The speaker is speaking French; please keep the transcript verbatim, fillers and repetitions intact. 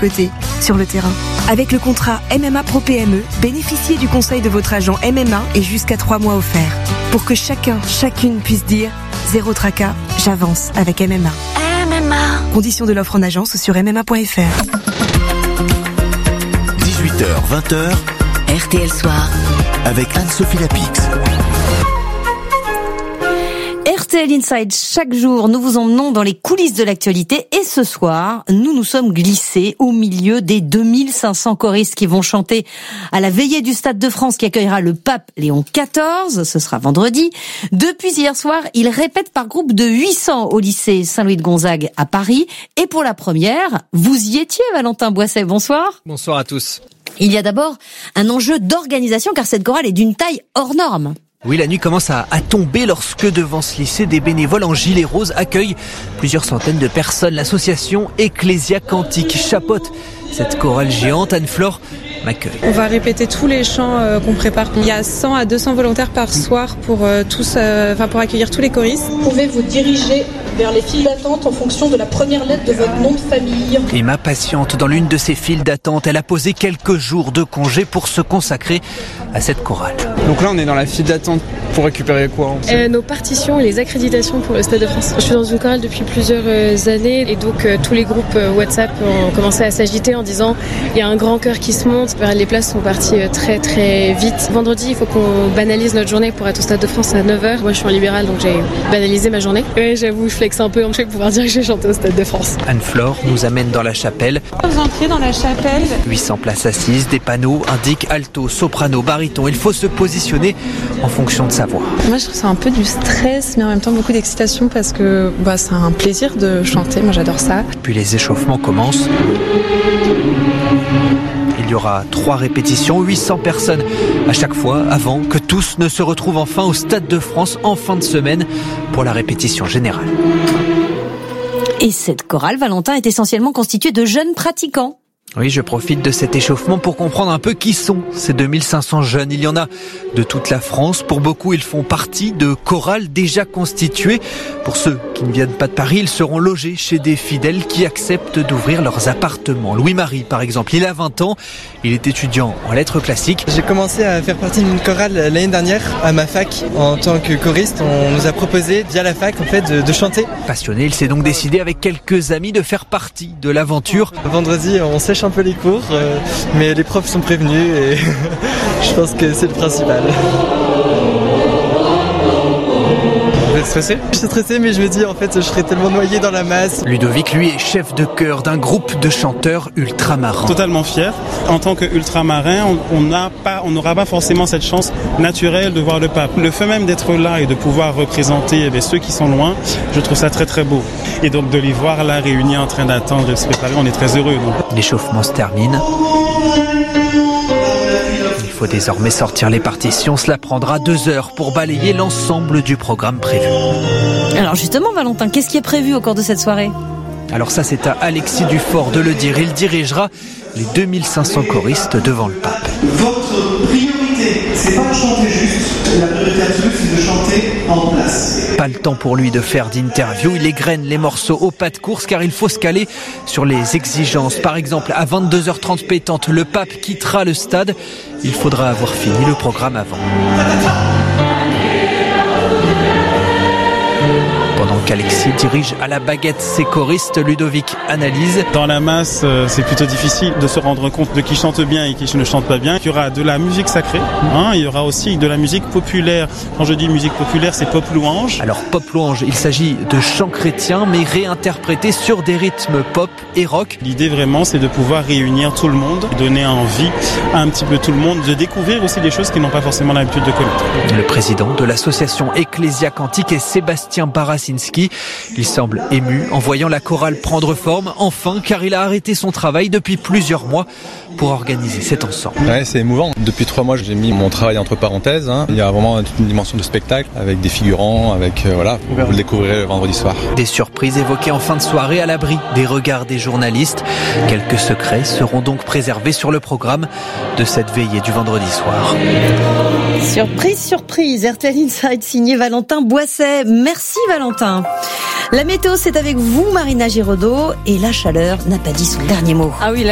côtés, sur le terrain. Avec le contrat M M A Pro P M E, bénéficiez du conseil de votre agent M M A et jusqu'à trois mois offerts. Pour que chacun, chacune puisse dire « Zéro tracas, j'avance avec M M A ». M M A. Conditions de l'offre en agence ou sur m m a point f r. dix-huit heures vingt, R T L Soir, avec Anne-Sophie Lapix. R T L Inside, chaque jour, nous vous emmenons dans les coulisses de l'actualité et ce soir, nous nous sommes glissés au milieu des deux mille cinq cents choristes qui vont chanter à la veillée du Stade de France qui accueillera le pape Léon quatorze, ce sera vendredi. Depuis hier soir, ils répètent par groupe de huit cents au lycée Saint-Louis de Gonzague à Paris et pour la première, vous y étiez Valentin Boisset, bonsoir. Bonsoir à tous. Il y a d'abord un enjeu d'organisation car cette chorale est d'une taille hors norme. Oui, la nuit commence à, à tomber lorsque devant ce lycée, des bénévoles en gilet rose accueillent plusieurs centaines de personnes. L'association Ecclesia Cantique chapeaute cette chorale géante. Anne-Flore m'accueille. On va répéter tous les chants euh, qu'on prépare. Il y a cent à deux cents volontaires par soir pour, euh, tous, euh, enfin, pour accueillir tous les choristes. Vous pouvez vous diriger vers les files d'attente en fonction de la première lettre de votre nom de famille. Emma patiente dans l'une de ces files d'attente. Elle a posé quelques jours de congé pour se consacrer à cette chorale. Donc là, on est dans la file d'attente pour récupérer quoi euh, Nos partitions et les accréditations pour le Stade de France. Je suis dans une chorale depuis plusieurs années et donc euh, tous les groupes euh, WhatsApp ont commencé à s'agiter en disant il y a un grand chœur qui se monte. Les places sont parties euh, très très vite. Vendredi, il faut qu'on banalise notre journée pour être au Stade de France à neuf heures. Moi, je suis en libéral, donc j'ai banalisé ma journée. Ouais, j'avoue, je flex un peu en fait pour pouvoir dire que j'ai chanté au Stade de France. Anne-Flore nous amène dans la chapelle. Vous entrez dans la chapelle. huit cents places assises, des panneaux indiquent alto, soprano, baryton. Il faut se positionner en fonction de sa voix. Moi, je trouve ça un peu du stress, mais en même temps beaucoup d'excitation parce que bah, c'est un plaisir de chanter. Moi, j'adore ça. Puis les échauffements commencent. Il y aura trois répétitions, huit cents personnes à chaque fois, avant que tous ne se retrouvent enfin au Stade de France en fin de semaine pour la répétition générale. Et cette chorale, Valentin, est essentiellement constituée de jeunes pratiquants. Oui, je profite de cet échauffement pour comprendre un peu qui sont ces deux mille cinq cents jeunes. Il y en a de toute la France. Pour beaucoup, ils font partie de chorales déjà constituées. Pour ceux qui ne viennent pas de Paris, ils seront logés chez des fidèles qui acceptent d'ouvrir leurs appartements. Louis-Marie, par exemple, il a vingt ans. Il est étudiant en lettres classiques. J'ai commencé à faire partie d'une chorale l'année dernière à ma fac. En tant que choriste, on nous a proposé via la fac en fait de, de chanter. Passionné, il s'est donc décidé avec quelques amis de faire partie de l'aventure. Vendredi, on sèche un peu les cours, euh, mais les profs sont prévenus et je pense que c'est le principal. Vous êtes stressé ? Je suis stressé, mais je me dis en fait je serais tellement noyé dans la masse. Ludovic, lui, est chef de chœur d'un groupe de chanteurs ultramarins. Totalement fier. En tant qu'ultramarin, on n'a pas, on n'aura pas forcément cette chance naturelle de voir le pape. Le fait même d'être là et de pouvoir représenter eh, ceux qui sont loin, je trouve ça très très beau. Et donc de les voir là réunis en train d'attendre et de se préparer, on est très heureux. Donc. L'échauffement se termine. Il faut désormais sortir les partitions. Cela prendra deux heures pour balayer l'ensemble du programme prévu. Alors justement, Valentin, qu'est-ce qui est prévu au cours de cette soirée ? Alors ça, c'est à Alexis Dufort de le dire. Il dirigera les deux mille cinq cents choristes devant le pape. Votre priorité, c'est pas de chanter juste. La priorité absolue, c'est de chanter en place. Pas le temps pour lui de faire d'interview. Il égrène les morceaux au pas de course car il faut se caler sur les exigences. Par exemple, à vingt-deux heures trente pétante, le pape quittera le stade. Il faudra avoir fini le programme avant. Pendant qu'Alexis dirige à la baguette ses choristes, Ludovic analyse. Dans la masse, c'est plutôt difficile de se rendre compte de qui chante bien et qui ne chante pas bien. Il y aura de la musique sacrée, hein, il y aura aussi de la musique populaire. Quand je dis musique populaire, c'est pop louange. Alors pop louange, il s'agit de chants chrétiens mais réinterprétés sur des rythmes pop et rock. L'idée vraiment, c'est de pouvoir réunir tout le monde, donner envie à un petit peu tout le monde de découvrir aussi des choses qu'ils n'ont pas forcément l'habitude de connaître. Le président de l'association Ecclesia Cantique est Sébastien Barasinski. Il semble ému en voyant la chorale prendre forme, enfin, car il a arrêté son travail depuis plusieurs mois pour organiser cet ensemble. Ouais, c'est émouvant. Depuis trois mois, j'ai mis mon travail entre parenthèses. Hein. Il y a vraiment une dimension de spectacle avec des figurants, avec euh, voilà, vous le découvrirez le vendredi soir. Des surprises évoquées en fin de soirée à l'abri des regards des journalistes. Quelques secrets seront donc préservés sur le programme de cette veillée du vendredi soir. Surprise, surprise. R T L Inside signé Valentin Boisset. Merci Valentin. La météo, c'est avec vous, Marina Giraudot, et la chaleur n'a pas dit son dernier mot. Ah oui,